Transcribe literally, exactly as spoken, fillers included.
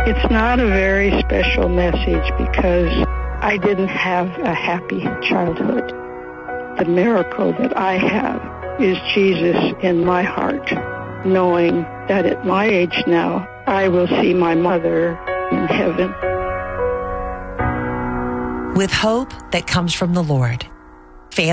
It's not a very special message because I didn't have a happy childhood. The miracle that I have is Jesus in my heart, knowing that at my age now, I will see my mother in heaven. With hope that comes from the Lord.